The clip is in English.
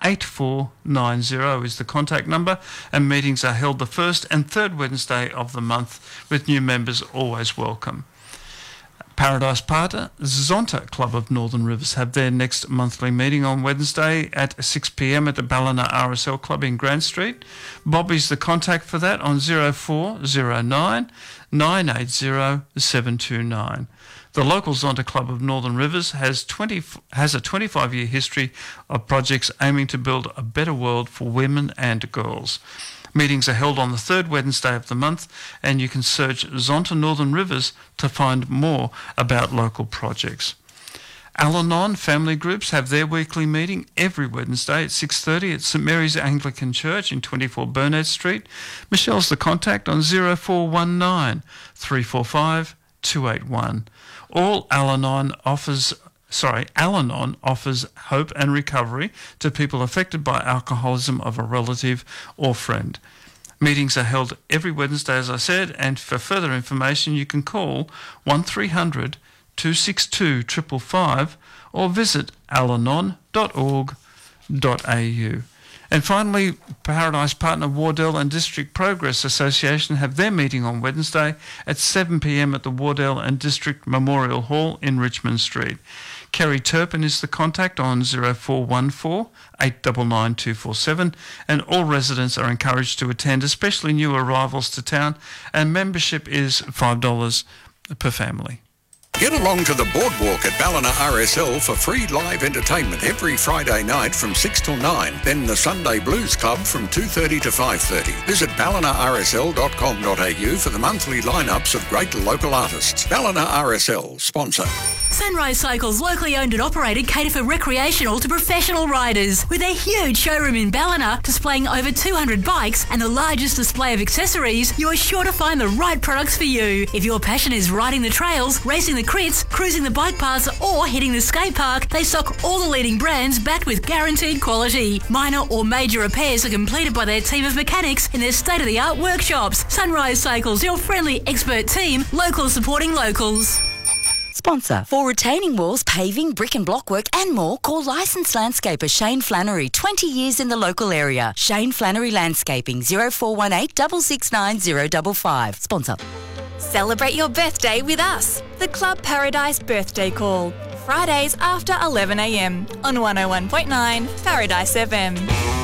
8490 is the contact number, and meetings are held the first and third Wednesday of the month, with new members always welcome. Paradise partner Zonta Club of Northern Rivers have their next monthly meeting on Wednesday at 6 p.m. at the Ballina RSL Club in Grant Street. Bobby's the contact for that on 0409 980 729. The local Zonta Club of Northern Rivers has a 25-year history of projects aiming to build a better world for women and girls. Meetings are held on the third Wednesday of the month, and you can search Zonta Northern Rivers to find more about local projects. Al-Anon family groups have their weekly meeting every Wednesday at 6:30 at St Mary's Anglican Church in 24 Burnett Street. Michelle's the contact on 0419 345 281. Al-Anon offers hope and recovery to people affected by alcoholism of a relative or friend. Meetings are held every Wednesday, as I said, and for further information you can call 1300 262 555 or visit alanon.org.au. And finally, Paradise partner Wardell and District Progress Association have their meeting on Wednesday at 7 p.m. at the Wardell and District Memorial Hall in Richmond Street. Kerry Turpin is the contact on 0414 899 247, and all residents are encouraged to attend, especially new arrivals to town, and membership is $5 per family. Get along to the boardwalk at Ballina RSL for free live entertainment every Friday night from 6 till 9. Then the Sunday Blues Club from 2:30 to 5:30. Visit ballinarsl.com.au for the monthly lineups of great local artists. Ballina RSL, sponsor. Sunrise Cycles, locally owned and operated, cater for recreational to professional riders. With their huge showroom in Ballina, displaying over 200 bikes and the largest display of accessories, you are sure to find the right products for you. If your passion is riding the trails, racing the crits, cruising the bike paths, or hitting the skate park, they stock all the leading brands backed with guaranteed quality. Minor or major repairs are completed by their team of mechanics in their state-of-the-art workshops. Sunrise Cycles, your friendly expert team, locals supporting locals. Sponsor. For retaining walls, paving, brick and block work and more, call licensed landscaper Shane Flannery, 20 years in the local area. Shane Flannery Landscaping, 0418 669 055. Sponsor. Celebrate your birthday with us. The Club Paradise Birthday Call. Fridays after 11 a.m. on 101.9 Paradise FM.